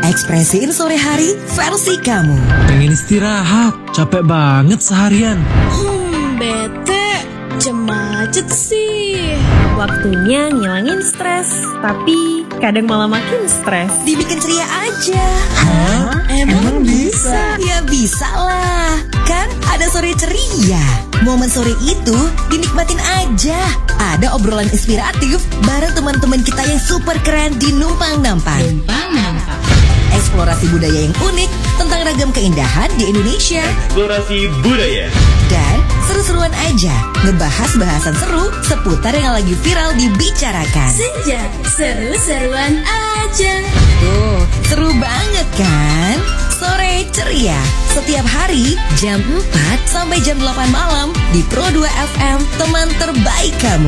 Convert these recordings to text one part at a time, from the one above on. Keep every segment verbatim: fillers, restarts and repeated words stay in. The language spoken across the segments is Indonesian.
Ekspresiin sore hari versi kamu. Pengen istirahat, capek banget seharian. Hmm, bete, jam macet sih. Waktunya ngilangin stres, tapi kadang malah makin stres. Dibikin ceria aja. Hah? Emang, Emang bisa? Ya bisa lah. Kan ada sore ceria. Momen sore itu dinikmatin aja. Ada obrolan inspiratif bareng teman-teman kita yang super keren di Numpang Nampang. Numpang Nampang. Eksplorasi budaya yang unik tentang ragam keindahan di Indonesia. Eksplorasi budaya. Dan seru-seruan aja ngebahas bahasan seru seputar yang lagi viral dibicarakan. Senja, seru-seruan aja. Tuh, seru banget kan? Sore ceria setiap hari jam empat sampai jam delapan malam di Pro dua F M, teman terbaik kamu.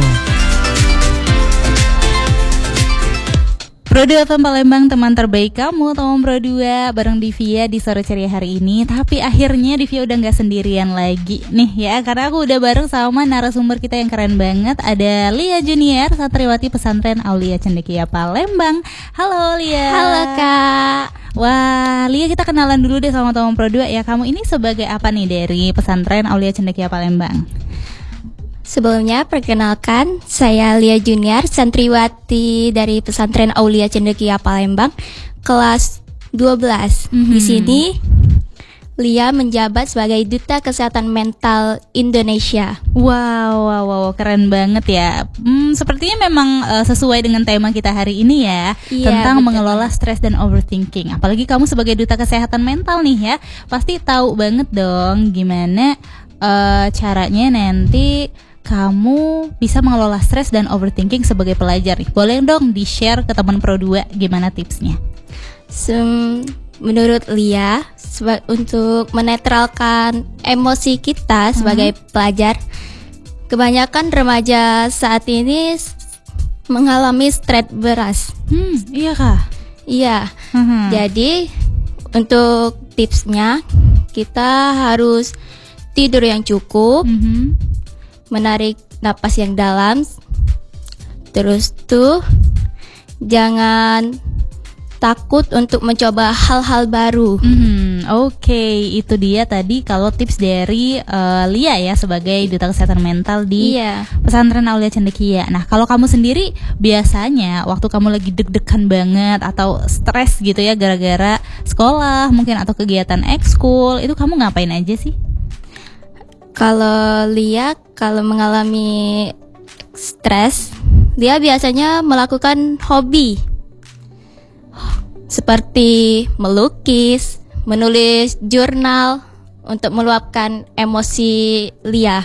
Pro dua F M Palembang, teman terbaik kamu, teman Pro dua bareng Divya di sore ceria hari ini. Tapi akhirnya Divya udah gak sendirian lagi nih ya, karena aku udah bareng sama narasumber kita yang keren banget. Ada Lia Junior, santriwati pesantren Aulia Cendekia Palembang. Halo Lia. Halo Kak. Wah, Lia, kita kenalan dulu deh sama teman Pro dua ya. Kamu ini sebagai apa nih dari pesantren Aulia Cendekia Palembang? Sebelumnya perkenalkan, saya Lia Junior, santriwati dari pesantren Aulia Cendekia Palembang, kelas dua belas. Mm-hmm. Di sini Lia menjabat sebagai Duta Kesehatan Mental Indonesia. Wow, wow, wow, keren banget ya. Hmm, sepertinya memang uh, sesuai dengan tema kita hari ini ya, iya, tentang betul. Mengelola stres dan overthinking. Apalagi kamu sebagai Duta Kesehatan Mental nih ya, pasti tahu banget dong gimana uh, caranya nanti kamu bisa mengelola stres dan overthinking sebagai pelajar nih. Boleh dong di-share ke teman Pro dua gimana tipsnya? Sem- menurut Lia, seba- untuk menetralkan emosi kita sebagai hmm. pelajar, kebanyakan remaja saat ini s- mengalami stres beras. Hmm, iya kah? Iya. Hmm. Jadi untuk tipsnya, kita harus tidur yang cukup. Hmm. Menarik napas yang dalam. Terus tuh jangan takut untuk mencoba hal-hal baru. Hmm, Oke, okay. Itu dia tadi kalau tips dari uh, Lia ya sebagai Duta Kesehatan Mental di iya. pesantren Aulia Cendekia. Nah, kalau kamu sendiri biasanya waktu kamu lagi deg-degan banget atau stres gitu ya gara-gara sekolah mungkin atau kegiatan ekskul, itu kamu ngapain aja sih? Kalau Lia, kalau mengalami stres, dia biasanya melakukan hobi seperti melukis, menulis jurnal untuk meluapkan emosi Lia.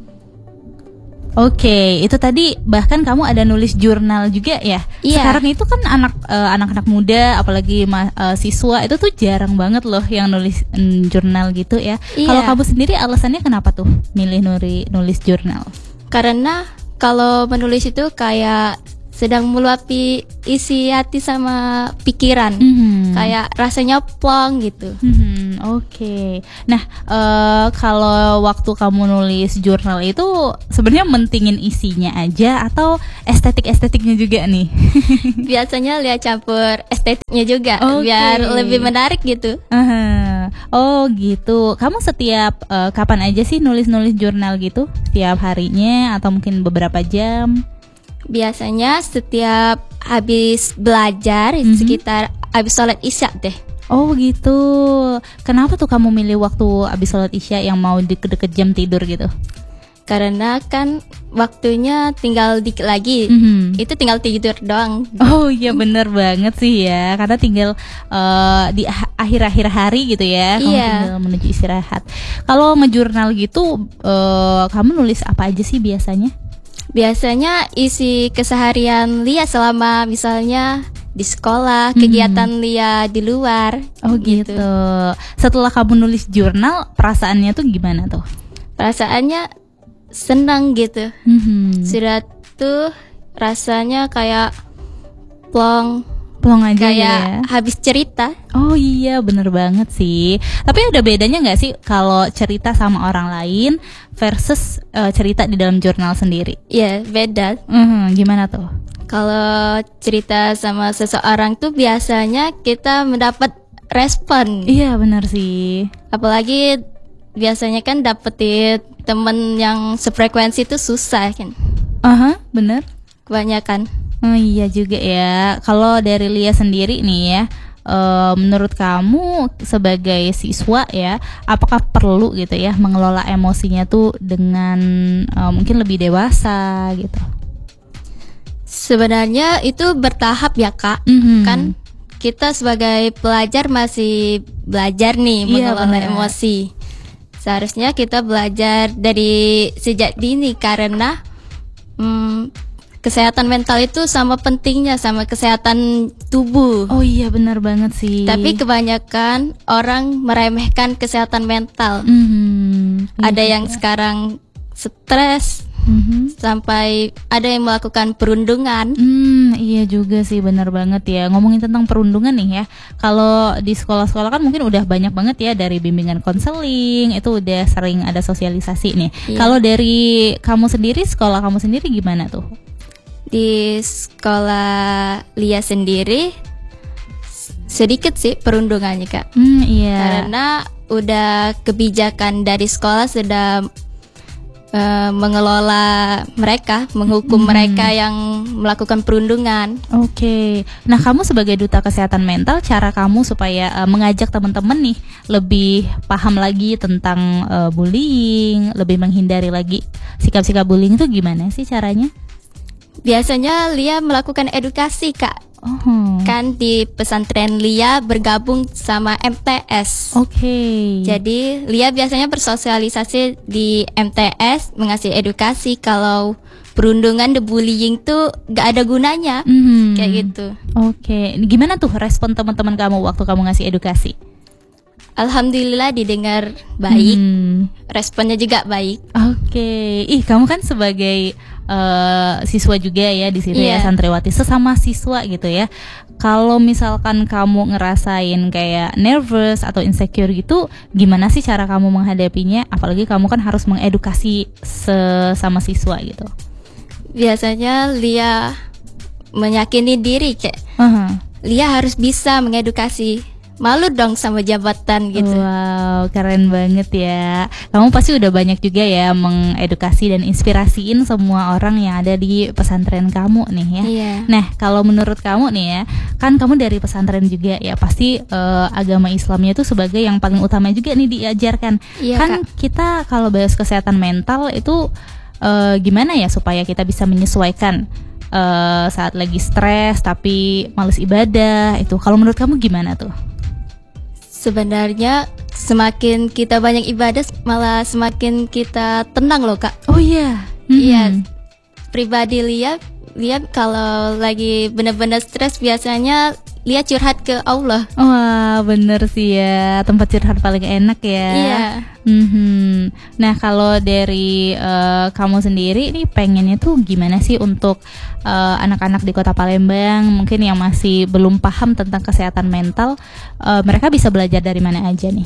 Oke, itu tadi bahkan kamu ada nulis jurnal juga ya? Iya. Sekarang itu kan anak uh, anak-anak muda, apalagi ma- uh, siswa itu tuh jarang banget loh yang nulis mm, jurnal gitu ya. Iya. Kalau kamu sendiri alasannya kenapa tuh milih nuri, nulis jurnal? Karena kalau menulis itu kayak sedang meluapi isi hati sama pikiran, Mm-hmm. kayak rasanya plong gitu. Mm-hmm. Oke, okay. Nah uh, kalau waktu kamu nulis jurnal itu sebenarnya mentingin isinya aja atau estetik-estetiknya juga nih? Biasanya lihat campur estetiknya juga, okay. biar lebih menarik gitu. Uh-huh. Oh gitu. Kamu setiap uh, kapan aja sih nulis-nulis jurnal gitu? Setiap harinya atau mungkin beberapa jam? Biasanya setiap habis belajar, mm-hmm. sekitar habis sholat isya deh. Oh gitu. Kenapa tuh kamu milih waktu habis sholat isya yang mau deket-deket jam tidur gitu? Karena kan waktunya tinggal dikit lagi, mm-hmm. itu tinggal tidur doang. Oh iya bener banget sih ya. Karena tinggal uh, di akhir-akhir hari gitu ya, kamu iya. tinggal menuju istirahat. Kalau ngejurnal gitu, uh, kamu nulis apa aja sih biasanya? Biasanya isi keseharian Lia selama misalnya di sekolah, kegiatan hmm. Lia di luar. Oh gitu. gitu. Setelah kamu nulis jurnal, perasaannya tuh gimana tuh? Perasaannya senang gitu. Hmm. Sudah tuh rasanya kayak plong. Plong aja kayak ya. Habis cerita. Oh iya bener banget sih. Tapi ada bedanya gak sih kalau cerita sama orang lain versus uh, cerita di dalam jurnal sendiri? Iya beda. uh-huh. Gimana tuh? Kalau cerita sama seseorang tuh biasanya kita mendapat respon. Iya benar sih. Apalagi biasanya kan dapetin temen yang sefrekuensi itu susah kan. Aha, benar. Kebanyakan. Oh iya juga ya. Kalau dari Lia sendiri nih ya, uh, menurut kamu sebagai siswa ya, apakah perlu gitu ya mengelola emosinya tuh dengan uh, mungkin lebih dewasa gitu? Sebenarnya itu bertahap ya kak. Mm-hmm. Kan kita sebagai pelajar masih belajar nih Iya, mengelola benar. emosi. Seharusnya kita belajar dari sejak dini karena hmm, kesehatan mental itu sama pentingnya sama kesehatan tubuh. Oh iya benar banget sih. Tapi kebanyakan orang meremehkan kesehatan mental. Mhm, Ada iya yang juga. sekarang stres Mhm. sampai ada yang melakukan perundungan. Hmm, iya juga sih benar banget ya. Ngomongin tentang perundungan nih ya. Kalau di sekolah-sekolah kan mungkin udah banyak banget ya dari bimbingan konseling, itu udah sering ada sosialisasi nih. Iya. Kalau dari kamu sendiri, sekolah kamu sendiri gimana tuh? Di sekolah Lia sendiri s- sedikit sih perundungannya kak. Hmm, iya. Karena udah kebijakan dari sekolah sudah eh, mengelola mereka, menghukum Hmm. mereka yang melakukan perundungan. Oke. Nah, kamu sebagai duta kesehatan mental, cara kamu supaya uh, mengajak teman-teman nih lebih paham lagi tentang uh, bullying, lebih menghindari lagi sikap-sikap bullying itu gimana sih caranya? Biasanya Lia melakukan edukasi kak. Oh. Kan di pesantren Lia bergabung sama M T S. Oke. Jadi Lia biasanya bersosialisasi di M T S, mengasih edukasi kalau perundungan, the bullying tuh gak ada gunanya. Mhm. Kayak gitu. Oke. Gimana tuh respon teman-teman kamu waktu kamu ngasih edukasi? Alhamdulillah didengar baik, Hmm. responnya juga baik. Oke, ih kamu kan sebagai uh, siswa juga ya di situ ya, Iya. santriwati, sesama siswa gitu ya. Kalau misalkan kamu ngerasain kayak nervous atau insecure gitu, gimana sih cara kamu menghadapinya? Apalagi kamu kan harus mengedukasi sesama siswa gitu. Biasanya Lia meyakini diri kayak Aha. Lia harus bisa mengedukasi. Malu dong sama jabatan gitu. Wow, keren banget ya. Kamu pasti udah banyak juga ya mengedukasi dan inspirasiin semua orang yang ada di pesantren kamu nih ya. Iya. Nah, kalau menurut kamu nih ya, kan kamu dari pesantren juga ya, pasti eh, agama Islamnya itu sebagai yang paling utama juga nih diajarkan. Iya, Kan Kak. kita kalau bahas kesehatan mental itu eh, gimana ya supaya kita bisa menyesuaikan eh, saat lagi stres tapi males ibadah itu. Kalau menurut kamu gimana tuh? Sebenarnya semakin kita banyak ibadah malah semakin kita tenang loh kak. Oh iya. Iya. Mhm. Pribadi Lia, Lia kalau lagi benar-benar stres biasanya Lia curhat ke Allah. Wah, bener sih ya, tempat curhat paling enak ya. Iya. Mhm. Nah, kalau dari eh, kamu sendiri nih pengennya tuh gimana sih untuk eh, anak-anak di Kota Palembang mungkin yang masih belum paham tentang kesehatan mental, eh, mereka bisa belajar dari mana aja nih?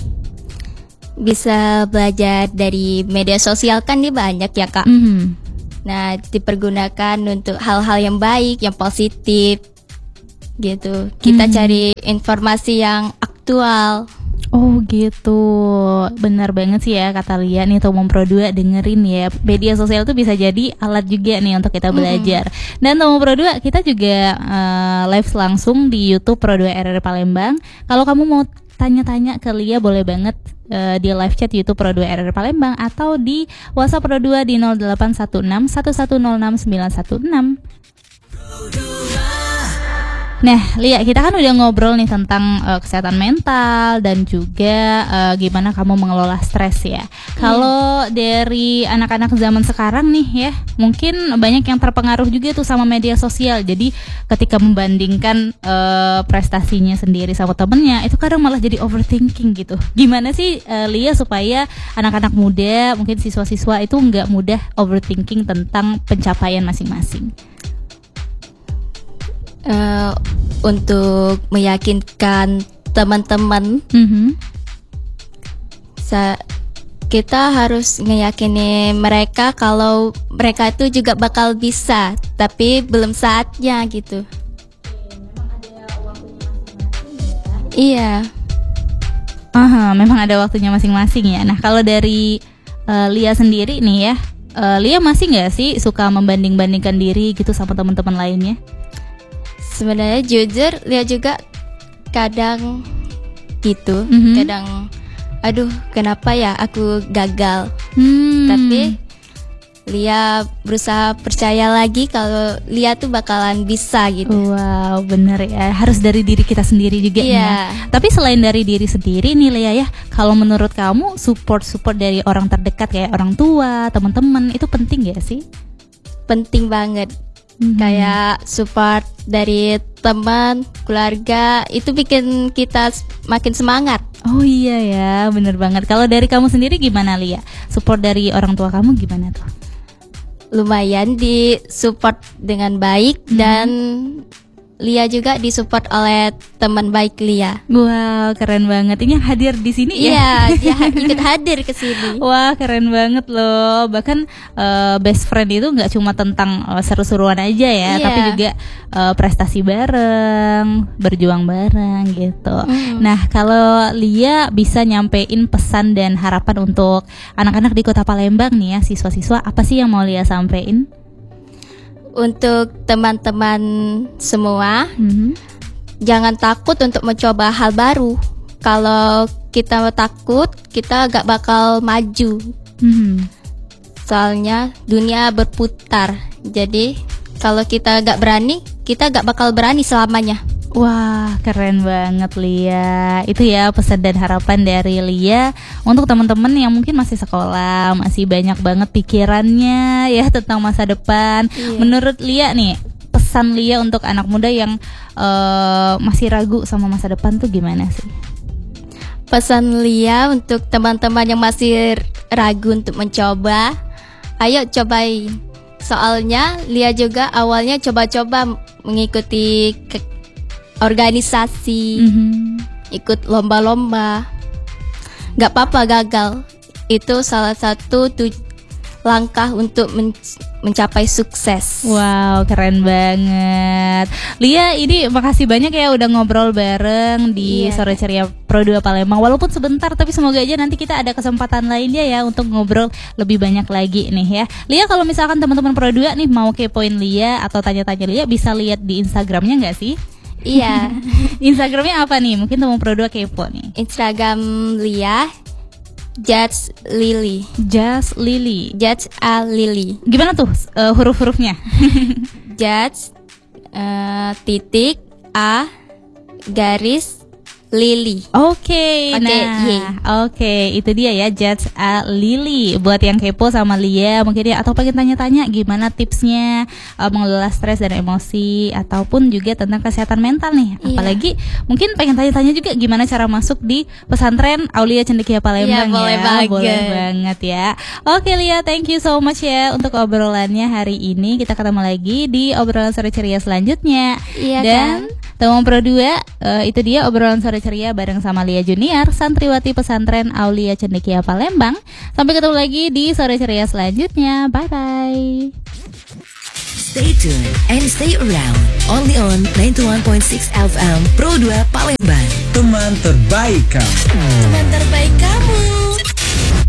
Bisa belajar dari media sosial kan nih banyak ya kak. Mhm. Nah dipergunakan untuk hal-hal yang baik, yang positif gitu. Kita Hmm. cari informasi yang aktual. Oh gitu, benar banget sih ya kata Lia nih Tomom Pro dua, dengerin ya, media sosial tuh bisa jadi alat juga nih untuk kita belajar. Dan Tomom Pro dua kita juga eh, live langsung di YouTube Pro dua R R Palembang. Kalau kamu mau tanya-tanya ke Lia boleh banget eh, di live chat YouTube Pro dua R R Palembang atau di WhatsApp Pro dua di nol delapan satu enam satu satu nol enam sembilan satu enam. Nah, Lia, kita kan udah ngobrol nih tentang uh, kesehatan mental dan juga uh, gimana kamu mengelola stres ya. Kalau dari anak-anak zaman sekarang nih ya, mungkin banyak yang terpengaruh juga tuh sama media sosial. Jadi ketika membandingkan uh, prestasinya sendiri sama temennya, itu kadang malah jadi overthinking gitu. Gimana sih uh, Lia supaya anak-anak muda, mungkin siswa-siswa itu nggak mudah overthinking tentang pencapaian masing-masing? Eh, untuk meyakinkan teman-teman Mhm. sa- kita harus ngeyakini mereka kalau mereka itu juga bakal bisa, tapi belum saatnya gitu. Iya. Aha, memang ada waktunya masing-masing ya. Nah, kalau dari uh, Lia sendiri nih ya, uh, Lia masih nggak sih suka membanding-bandingkan diri gitu sama teman-teman lainnya? Sebenarnya jujur Lia juga kadang gitu, Mhm. kadang aduh kenapa ya aku gagal. Hmm. Tapi Lia berusaha percaya lagi kalau Lia tuh bakalan bisa gitu. Wow, bener ya. Harus dari diri kita sendiri juga nih Iya. ya. Tapi selain dari diri sendiri nih Lia ya, kalau menurut kamu support-support dari orang terdekat kayak orang tua, teman-teman itu penting gak sih? Penting banget. Mhm. Kayak support dari teman, keluarga itu bikin kita s- makin semangat. Oh iya ya, bener banget. Kalau dari kamu sendiri gimana Lia? Support dari orang tua kamu gimana tuh? Lumayan disupport dengan baik dan Lia juga disupport oleh teman baik Lia. Wow, keren banget. Ini yang hadir di sini ya? Iya, dia ha- ikut hadir ke sini. Wah, keren banget loh. Bahkan eh, best friend itu nggak cuma tentang eh, seru-seruan aja ya, Iya. tapi juga eh, prestasi bareng, berjuang bareng gitu. Mm. Nah, kalau Lia bisa nyampein pesan dan harapan untuk anak-anak di Kota Palembang nih ya, siswa-siswa, apa sih yang mau Lia sampein? Untuk teman-teman semua, Mhm. jangan takut untuk mencoba hal baru. Kalau kita takut, kita gak bakal maju. Mhm. Soalnya dunia berputar. Jadi kalau kita gak berani, kita gak bakal berani selamanya. Wah, keren banget Lia. Itu ya pesan dan harapan dari Lia untuk teman-teman yang mungkin masih sekolah, masih banyak banget pikirannya ya tentang masa depan. Iya. Menurut Lia nih, pesan Lia untuk anak muda yang eh, masih ragu sama masa depan tuh gimana sih? Pesan Lia untuk teman-teman yang masih ragu untuk mencoba, ayo cobain. Soalnya Lia juga awalnya coba-coba mengikuti ke- organisasi, Mhm. ikut lomba-lomba. Gak apa-apa gagal. Itu salah satu tu- langkah untuk men- mencapai sukses. Wow, keren banget. Lia, ini makasih banyak ya udah ngobrol bareng di Iya. Sore Ceria Pro dua Palembang. Walaupun sebentar, tapi semoga aja nanti kita ada kesempatan lainnya ya untuk ngobrol lebih banyak lagi nih ya. Lia, kalau misalkan teman-teman Pro dua nih mau kepoin Lia atau tanya-tanya Lia, bisa lihat di Instagramnya nggak sih? Iya. Instagramnya apa nih? Mungkin teman Pro dua kepo nih. Instagram Lia Judge Lily. Just Lily. Judge A Lily. Gimana tuh eh, huruf-hurufnya? Judge eh, titik A garis Lily. Oke, Pakai nah, Y. oke, itu dia ya Judge A Lily. Buat yang kepo sama Lia, mungkin ya atau pengen tanya-tanya gimana tipsnya uh, mengelola stres dan emosi, ataupun juga tentang kesehatan mental nih. Iya. Apalagi mungkin pengen tanya-tanya juga gimana cara masuk di pesantren Aulia Cendekia Palembang Iya, boleh ya. banget. Boleh banget ya. Oke Lia, thank you so much ya untuk obrolannya hari ini. Kita ketemu lagi di obrolan sore ceria selanjutnya. Iya, Dan teman Pro dua, eh, itu dia obrolan sore ceria bareng sama Lia Junior, santriwati pesantren Aulia Cendekia Palembang. Sampai ketemu lagi di sore ceria selanjutnya. Bye bye. Stay tuned and stay around. Only on ninety-one point six F M Pro dua Palembang. Teman terbaik kamu. Teman terbaik kamu.